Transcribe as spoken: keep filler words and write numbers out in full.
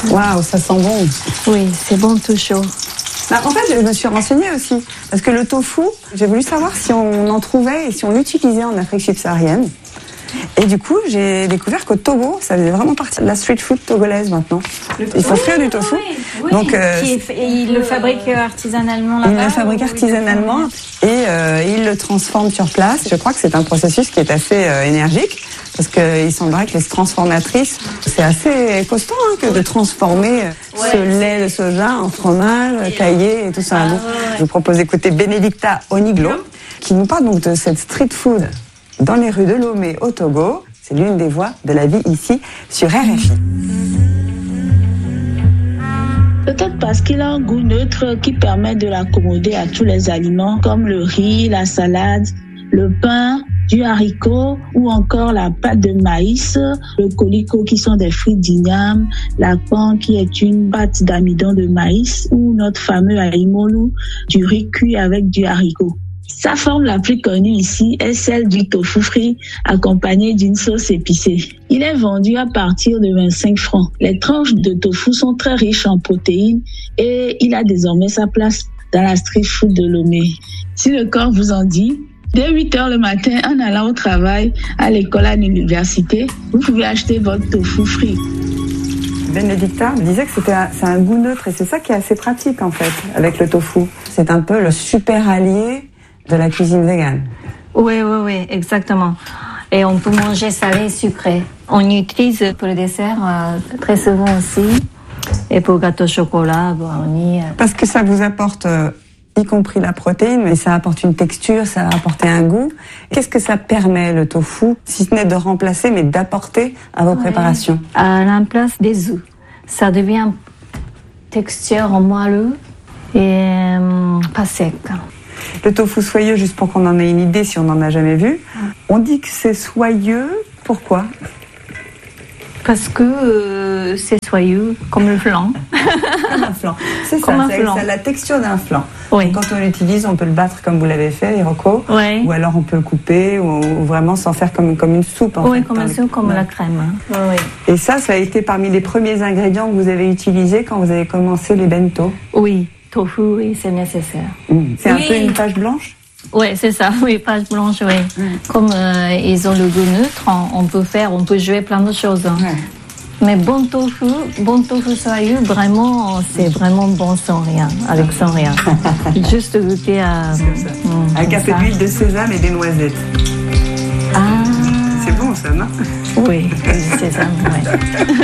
Waouh, ça sent bon. Oui, c'est bon tout chaud. Bah, en fait, je me suis renseignée aussi. Parce que le tofu, j'ai voulu savoir si on en trouvait et si on l'utilisait en Afrique subsaharienne. Et du coup, j'ai découvert qu'au Togo, ça faisait vraiment partie de la street food togolaise maintenant. Ils font frire du tofu. Oui, oui. Donc, euh, Qui est, ils le fabriquent artisanalement là-bas. Ils le fabriquent artisanalement et euh, ils le transforment sur place. Je crois que c'est un processus qui est assez euh, énergique. Parce qu'il semblerait que les transformatrices, c'est assez costaud hein, que de transformer ouais, ce lait de soja en fromage, caillé et tout ça. Ah, ouais, ouais. Je vous propose d'écouter Benedicta Oniglo, qui nous parle donc de cette street food dans les rues de Lomé au Togo. C'est l'une des voix de la vie ici sur R F I. Peut-être parce qu'il a un goût neutre qui permet de l'accommoder à tous les aliments comme le riz, la salade, le pain, du haricot ou encore la pâte de maïs, le colicot qui sont des fruits d'igname, la pan qui est une pâte d'amidon de maïs ou notre fameux aïmolou, du riz cuit avec du haricot. Sa forme la plus connue ici est celle du tofu frit accompagné d'une sauce épicée. Il est vendu à partir de vingt-cinq francs. Les tranches de tofu sont très riches en protéines et il a désormais sa place dans la street food de Lomé. Si le corps vous en dit, dès huit heures le matin, en allant au travail, à l'école, à l'université, vous pouvez acheter votre tofu frit. Benedicta disait que c'était un, c'est un goût neutre et c'est ça qui est assez pratique en fait avec le tofu. C'est un peu le super allié de la cuisine végane. Oui, oui, oui, exactement. Et on peut manger salé et sucré. On utilise pour le dessert euh, très souvent aussi. Et pour le gâteau au chocolat, brownie. Euh... Parce que ça vous apporte... Euh, y compris la protéine, mais ça apporte une texture, ça va apporter un goût. Qu'est-ce que ça permet, le tofu, si ce n'est de remplacer, mais d'apporter à vos ouais. préparations? À la place des œufs. Ça devient texture en moelleux et euh, pas sec. Le tofu soyeux, juste pour qu'on en ait une idée, si on n'en a jamais vu, on dit que c'est soyeux, pourquoi? Parce que euh, c'est soyeux, comme le flan. Comme un flan. C'est comme ça, un c'est, flan. c'est la texture d'un flan. Oui. Quand on l'utilise, on peut le battre comme vous l'avez fait, Hiroko. Oui. Ou alors on peut le couper, ou, ou vraiment s'en faire comme, comme une soupe. En oui, fait, comme une soupe, comme ouais. la crème. Oui, oui. Et ça, ça a été parmi les premiers ingrédients que vous avez utilisés quand vous avez commencé les bento? Oui, tofu, oui, c'est nécessaire. Mmh. C'est oui. un peu une page blanche? Oui, c'est ça, oui, page blanche, oui. Mmh. Comme euh, ils ont le goût neutre, on, on peut faire, on peut jouer plein de choses. Hein. Ouais. Mais bon tofu, bon tofu soyeux, vraiment, c'est vraiment bon sans rien, avec sans rien. Juste goûter à... Mmh, avec un peu d'huile de sésame et des noisettes. Ah. C'est bon ça, non? Oui, du sésame, oui.